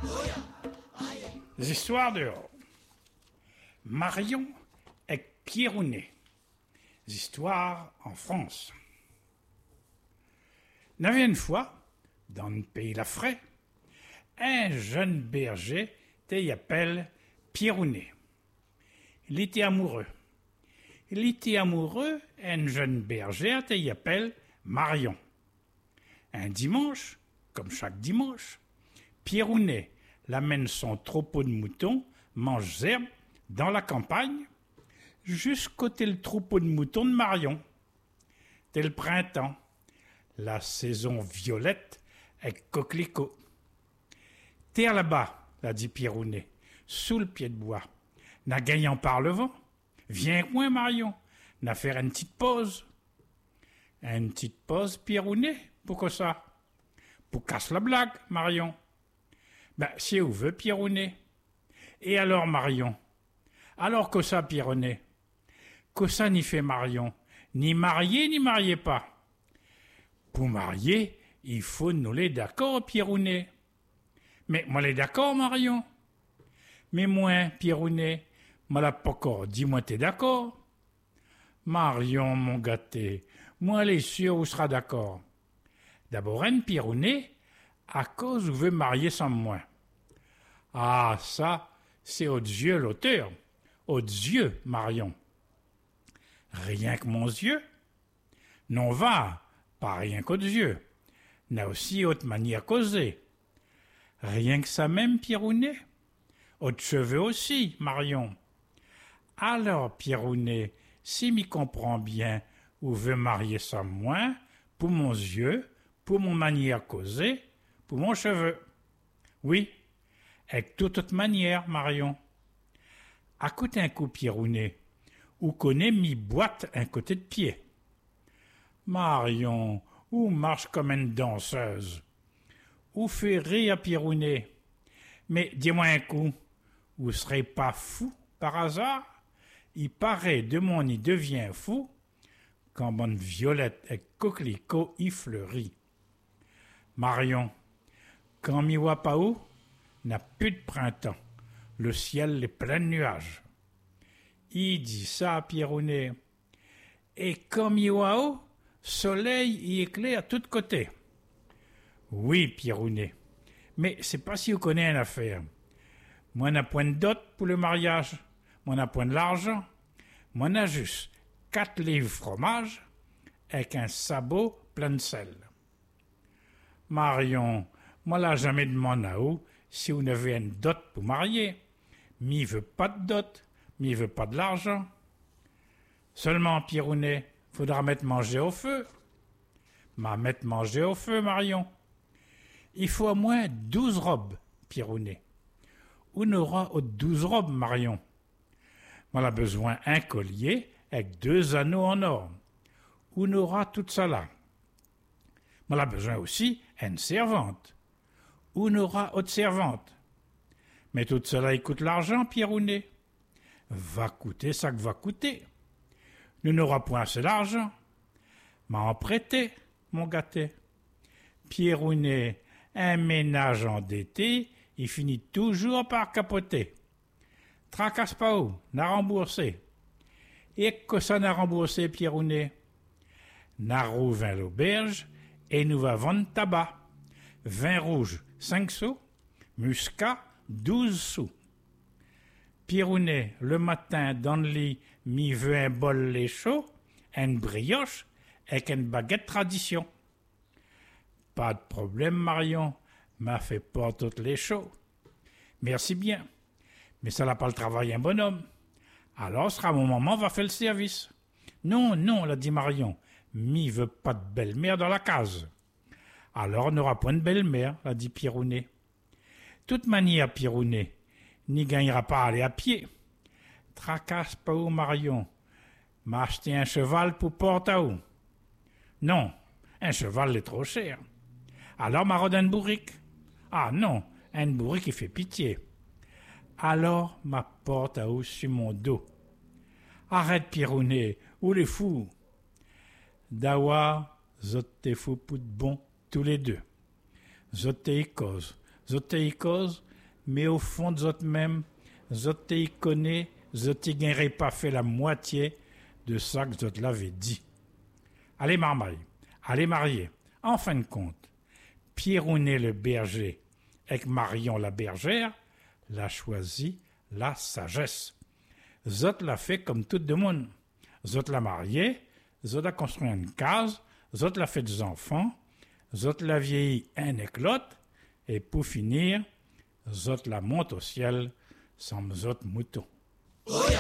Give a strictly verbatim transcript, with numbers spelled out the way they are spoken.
Les histoires dehors. Marion et Pierrounet. Les histoires en France. Il y avait une fois, dans le pays Lafray, un jeune berger qui appelle Pierrounet. Il était amoureux. Il était amoureux d'une jeune bergère qui appelle Marion. Un dimanche, comme chaque dimanche, Pierrounet l'amène son troupeau de moutons, mange herbe, dans la campagne, jusqu'au tel troupeau de moutons de Marion. Tel le printemps, la saison violette et coquelicot. Terre là-bas, l'a dit Pierrounet, sous le pied de bois. N'a gagnant par le vent. Viens avec moi, Marion, n'a faire une petite pause. Une petite pause, Pierrounet? Pourquoi ça? Pour casse la blague, Marion. Ben, si vous veut, Pierrounet. Et alors, Marion? Alors que ça, Pierrounet? Que ça n'y fait Marion? Ni marié, ni marié pas. Pour marier, il faut nous les d'accord, Pierrounet. Mais moi les d'accord, Marion. Mais moi, Pierrounet, moi la pas encore. Dis-moi t'es d'accord. Marion, mon gâté, moi les sûr où sera d'accord. D'abord, un Pierrounet, à cause où veut marier sans moi. Ah, ça, c'est aux yeux l'auteur. Aux yeux, Marion. Rien que mon yeux? Non va, pas rien qu'aux yeux. N'a aussi autre manière causer. Rien que ça même, Pierrounet? Autre cheveux aussi, Marion. Alors, Pierrounet, si m'y comprend bien, ou veut marier sans moi, pour mon yeux, pour mon manière causer, pour mon cheveu. Oui, avec toute autre manière, Marion. Écoute un coup, Pierrounet, ou connaît mi boîte un côté de pied. Marion, ou marche comme une danseuse, ou fait rire Pierrounet. Mais dis-moi un coup, vous serez pas fou par hasard? Il paraît de mon y devient fou quand bonne violette et coquelicot y fleurit. Marion, quand mi voit pas où, n'a plus de printemps, le ciel est plein de nuages. Il dit ça à Pierrounet. Et comme il voit où, soleil y éclaire à tous côtés. Oui, Pierrounet, mais c'est pas si vous connaissez une affaire. Moi n'a point de dot pour le mariage, moi n'a point de l'argent, moi n'a juste quatre livres fromage avec un sabot plein de sel. Marion, moi l'a jamais demandé à vous si vous n'avez une dot pour marier. Mi veut pas de dot, mi veut pas de l'argent. Seulement, Pierrounet, faudra mettre manger au feu. M'a mettre manger au feu, Marion. Il faut au moins douze robes, Pierrounet. On aura aux douze robes, Marion. On a besoin un collier avec deux anneaux en or. On aura tout ça là. On a besoin aussi une servante. On aura autre servante. Mais tout cela, il coûte l'argent, Pierrounet. Va coûter ça que va coûter. Nous n'aurons point assez d'argent. M'a en prêté, mon gâté. Pierrounet, un ménage endetté, il finit toujours par capoter. Tracasse pas où, n'a remboursé. Et que ça n'a remboursé, Pierrounet? N'a rouvert l'auberge et nous va vendre tabac. Vin rouge, cinq sous. Muscat, douze sous. Pierrounet, le matin, dans le lit, m'y veut un bol lait chaud, une brioche, avec une baguette tradition. Pas de problème, Marion, m'a fait pas toutes les chauds. Merci bien, mais ça n'a pas le travail un bonhomme. Alors sera mon maman va faire le service. Non, non, l'a dit Marion, m'y veut pas de belle-mère dans la case. Alors on n'aura point de belle-mère, l'a dit Pierrounet. Toute manière, Pierrounet, n'y gagnera pas à aller à pied. Tracasse pas où, Marion. M'a acheté un cheval pour Portaou. Non, un cheval est trop cher. Alors m'a rodé un bourrique. Ah non, un bourrique qui fait pitié. Alors m'a Portaou sur mon dos. Arrête, Pierrounet, où les fous? Dawa, zot te fou pour de bon, tous les deux. Zot te y cause, zot te y cause, mais au fond de zot même, zot te y connaît, zot y gagnerait pas fait la moitié de ça que zot l'avait dit. Allez marmaille, allez marier. En fin de compte, Pierrounet le berger avec Marion la bergère l'a choisi la sagesse. Zot l'a fait comme tout le monde. Zot l'a marié, zot a construit une case, zot l'a fait des enfants, zot l'a vieilli un et l'autre, et pour finir, zot la monte au ciel sans zot mouton. Oh yeah!